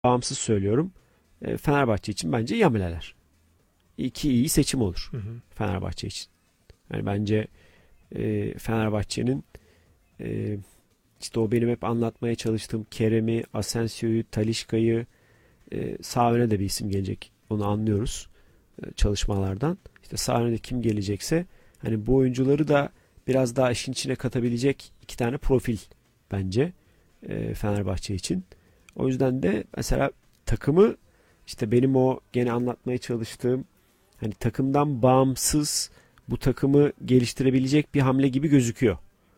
bağımsız söylüyorum. Fenerbahçe için bence Yamel'ler. İki iyi seçim olur Hı hı. Fenerbahçe için. Yani bence Fenerbahçe'nin e, işte o benim hep anlatmaya çalıştığım Kerem'i, Asensio'yu, Talisca'yı sağ öne de bir isim gelecek. Onu anlıyoruz çalışmalardan. İşte sağ öne de kim gelecekse hani bu oyuncuları da biraz daha işin içine katabilecek iki tane profil bence Fenerbahçe için. O yüzden de mesela takımı işte benim o gene anlatmaya çalıştığım hani takımdan bağımsız bu takımı geliştirebilecek bir hamle gibi gözüküyor.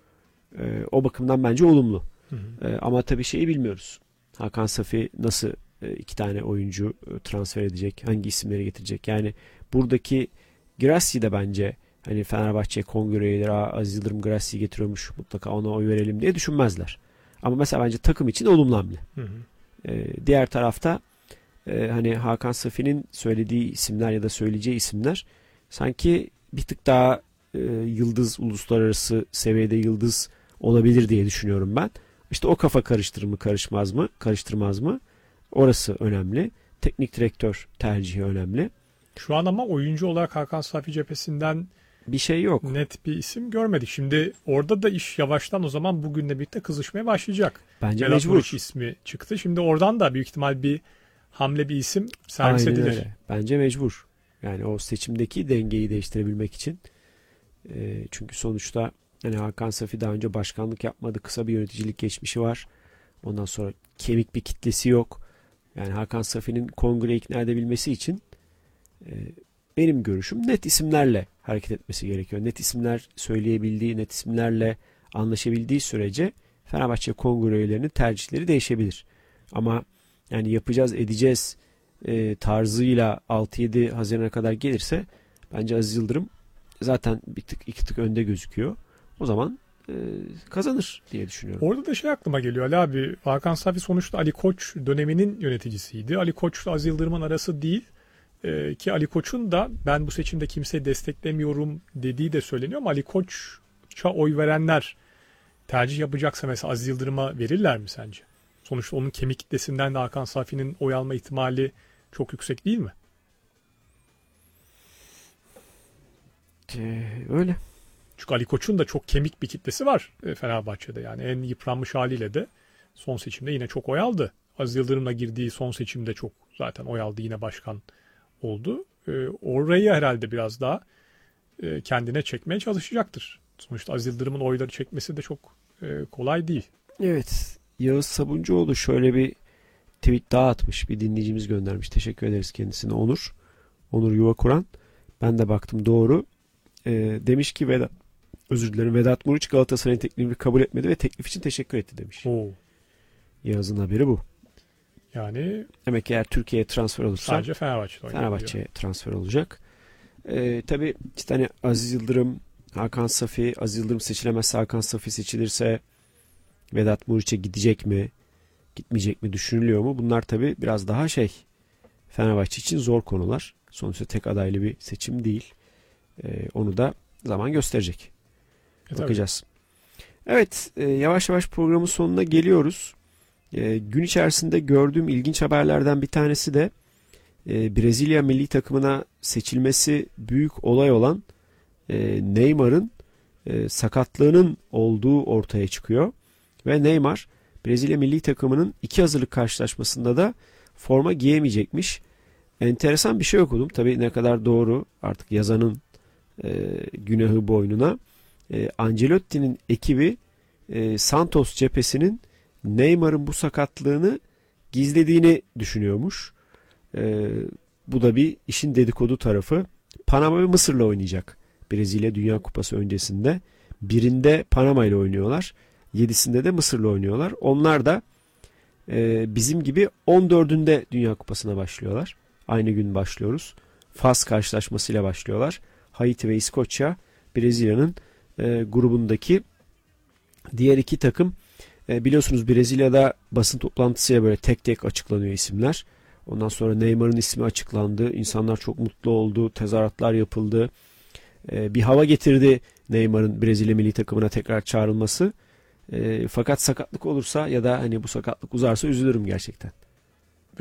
O bakımdan bence olumlu. Hı hı. Ama tabii şeyi bilmiyoruz. Hakan Safi nasıl iki tane oyuncu transfer edecek? Hangi isimleri getirecek? Yani buradaki Girassi de bence hani Fenerbahçe kongre üyeleri Aziz Yıldırım Girassi getiriyormuş mutlaka ona oy verelim diye düşünmezler. Ama mesela bence takım için olumlu hamle. Hı hı. Diğer tarafta hani Hakan Safi'nin söylediği isimler ya da söyleyeceği isimler sanki bir tık daha yıldız uluslararası seviyede yıldız olabilir diye düşünüyorum ben. İşte o kafa karıştırır mı karışmaz mı karıştırmaz mı orası önemli. Teknik direktör tercihi önemli. Şu an ama oyuncu olarak Hakan Safi cephesinden Bir şey yok. net bir isim görmedik. Şimdi orada da iş yavaştan o zaman bugünle birlikte kızışmaya başlayacak. Bence Vedat mecbur. Muriç ismi çıktı. Şimdi oradan da büyük ihtimal bir hamle bir isim servis Aynen edilir. öyle. Bence mecbur. Yani o seçimdeki dengeyi değiştirebilmek için. Çünkü sonuçta hani Hakan Safi daha önce başkanlık yapmadı. Kısa bir yöneticilik geçmişi var. Ondan sonra kemik bir kitlesi yok. Yani Hakan Safi'nin kongreyi ikna edebilmesi için e, benim görüşüm net isimlerle hareket etmesi gerekiyor. Net isimler söyleyebildiği, net isimlerle anlaşabildiği sürece Fenerbahçe kongre üyelerinin tercihleri değişebilir. Ama yani yapacağız, edeceğiz tarzıyla 6-7 Haziran'a kadar gelirse bence Aziz Yıldırım zaten bir tık iki tık önde gözüküyor. O zaman kazanır diye düşünüyorum. Orada da şey aklıma geliyor Ali abi. Hakan Safi sonuçta Ali Koç döneminin yöneticisiydi. Ali Koç'la Aziz Yıldırım'ın arası değil. Ki Ali Koç'un da ben bu seçimde kimseyi desteklemiyorum dediği de söyleniyor ama Ali Koç'a oy verenler tercih yapacaksa mesela Aziz Yıldırım'a verirler mi sence? Sonuçta onun kemik kitlesinden de Hakan Safi'nin oy alma ihtimali çok yüksek değil mi? Öyle. Çünkü Ali Koç'un da çok kemik bir kitlesi var Fenerbahçe'de. Yani en yıpranmış haliyle de son seçimde yine çok oy aldı. Aziz Yıldırım'la girdiği son seçimde çok zaten oy aldı, yine başkan oldu. Orayı herhalde biraz daha kendine çekmeye çalışacaktır. Sonuçta Aziz Yıldırım'ın oyları çekmesi de çok kolay değil. Evet. Yağız Sabuncuoğlu şöyle bir tweet daha atmış. Bir dinleyicimiz göndermiş. Teşekkür ederiz kendisine. Onur Yuvakuran. Ben de baktım doğru. Demiş ki Vedat Muriç Galatasaray'ın teklifini kabul etmedi ve teklif için teşekkür etti demiş. Oo. Yağız'ın haberi bu. Yani Demek ki eğer Türkiye'ye transfer olursa sadece Fenerbahçe'de oynayabiliyor. Fenerbahçe'ye transfer olacak. Tabii işte hani Aziz Yıldırım, Hakan Safi, Aziz Yıldırım seçilemezse Hakan Safi seçilirse Vedat Muriç'e gidecek mi, gitmeyecek mi düşünülüyor mu? Bunlar tabii biraz daha Fenerbahçe için zor konular. Sonuçta tek adaylı bir seçim değil. Onu da zaman gösterecek. Bakacağız. Evet, yavaş yavaş programın sonuna geliyoruz. Gün içerisinde gördüğüm ilginç haberlerden bir tanesi de Brezilya milli takımına seçilmesi büyük olay olan Neymar'ın sakatlığının olduğu ortaya çıkıyor. Ve Neymar Brezilya milli takımının iki hazırlık karşılaşmasında da forma giyemeyecekmiş. Enteresan bir şey okudum. Tabii ne kadar doğru artık yazanın günahı boynuna. Ancelotti'nin ekibi Santos cephesinin Neymar'ın bu sakatlığını gizlediğini düşünüyormuş. Bu da bir işin dedikodu tarafı. Panama ve Mısır'la oynayacak Brezilya Dünya Kupası öncesinde. Birinde Panama ile oynuyorlar. 7'sinde de Mısır'la oynuyorlar. Onlar da bizim gibi 14'ünde Dünya Kupası'na başlıyorlar. Aynı gün başlıyoruz. Fas karşılaşmasıyla başlıyorlar. Haiti ve İskoçya Brezilya'nın grubundaki diğer iki takım. Biliyorsunuz Brezilya'da basın toplantısıyla böyle tek tek açıklanıyor isimler. Ondan sonra Neymar'ın ismi açıklandı. İnsanlar çok mutlu oldu. Tezahüratlar yapıldı. Bir hava getirdi Neymar'ın Brezilya milli takımına tekrar çağrılması. Fakat sakatlık olursa ya da hani bu sakatlık uzarsa üzülürüm gerçekten.